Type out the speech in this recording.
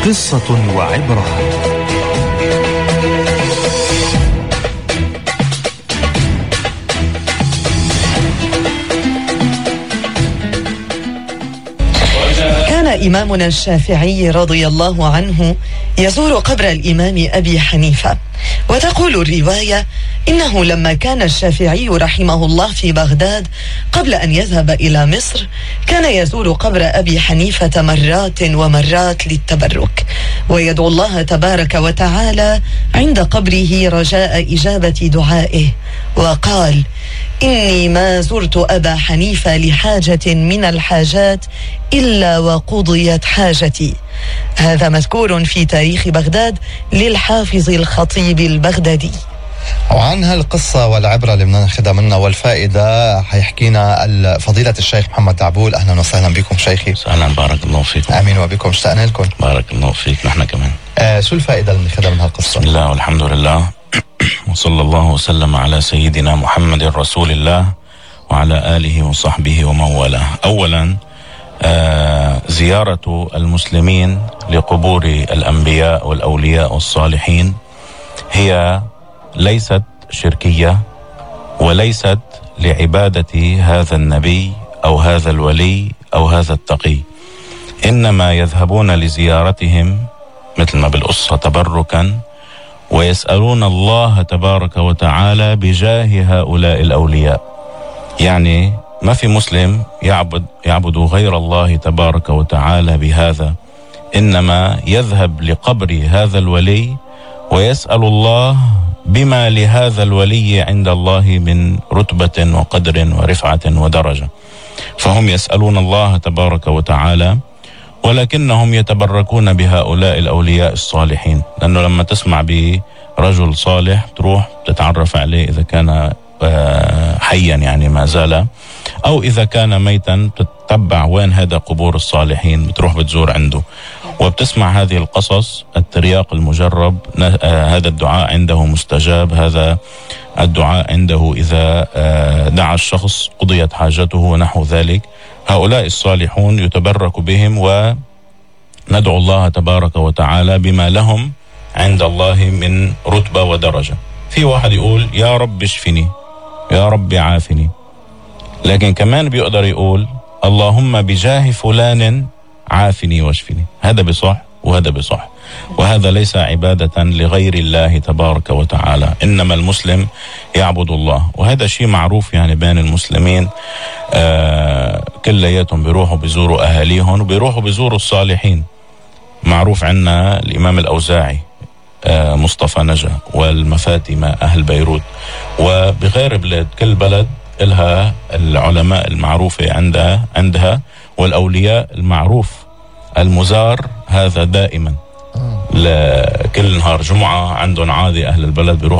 قصة وعبرة. كان إمامنا الشافعي رضي الله عنه يزور قبر الإمام أبي حنيفة، وتقول الرواية إنه لما كان الشافعي رحمه الله في بغداد قبل أن يذهب إلى مصر كان يزور قبر أبي حنيفة مرات ومرات للتبرك، ويدعو الله تبارك وتعالى عند قبره رجاء إجابة دعائه، وقال: إني ما زرت أبا حنيفة لحاجة من الحاجات إلا وقضيت حاجتي. هذا مذكور في تاريخ بغداد للحافظ الخطيب البغدادي. وعن هالقصة والعبرة اللي بدنا ناخذها منها والفائدة حيحكينا فضيلة الشيخ محمد دعبول. أهلا وسهلا بكم شيخي. أهلا، بارك الله فيكم. آمين وبكم، اشتقنا لكم. بارك الله فيك، نحن كمان. شو الفائدة اللي ناخذها من هالقصة؟ بسم الله والحمد لله وصلى الله وسلم على سيدنا محمد رسول الله وعلى آله وصحبه ومن والاه. أولا زيارة المسلمين لقبور الأنبياء والأولياء والصالحين هي ليست شركية وليست لعبادة هذا النبي أو هذا الولي أو هذا التقي، إنما يذهبون لزيارتهم مثل ما بالقصة تبركا، ويسألون الله تبارك وتعالى بجاه هؤلاء الأولياء. يعني ما في مسلم يعبد غير الله تبارك وتعالى بهذا، إنما يذهب لقبر هذا الولي ويسأل الله بما لهذا الولي عند الله من رتبة وقدر ورفعة ودرجة. فهم يسألون الله تبارك وتعالى، ولكنهم يتبركون بهؤلاء الأولياء الصالحين، لأنه لما تسمع برجل صالح تروح تتعرف عليه إذا كان حيا يعني ما زال، أو إذا كان ميتا تتبع وين هذا قبور الصالحين، بتروح بتزور عنده وبتسمع هذه القصص. الترياق المجرب هذا الدعاء عنده مستجاب، هذا الدعاء عنده إذا دعا الشخص قضيت حاجته ونحو ذلك. هؤلاء الصالحون يتبرك بهم وندعو الله تبارك وتعالى بما لهم عند الله من رتبة ودرجة. في واحد يقول يا رب اشفني، يا رب عافني، لكن كمان بيقدر يقول اللهم بجاه فلان عافني واشفني. هذا بصح وهذا بصح، وهذا ليس عبادة لغير الله تبارك وتعالى، إنما المسلم يعبد الله. وهذا شيء معروف يعني بين المسلمين، كلياتهم بيروحوا بيزوروا أهاليهم وبيروحوا بيزوروا الصالحين. معروف عنا الإمام الأوزاعي مصطفى نجا والمفاتمة أهل بيروت، وبغير بلاد كل بلد لها العلماء المعروفة عندها والأولياء المعروف المزار. هذا دائما لكل نهار جمعة عندهم عادة أهل البلد بيروحوا